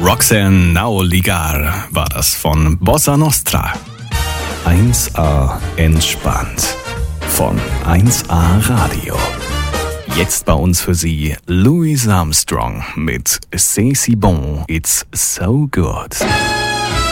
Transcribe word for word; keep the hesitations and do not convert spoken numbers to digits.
Roxanne Now Ligar war das von Bossa Nostra. eins A entspannt von eins A Radio. Jetzt bei uns für Sie Louis Armstrong mit C'est si bon, it's so good.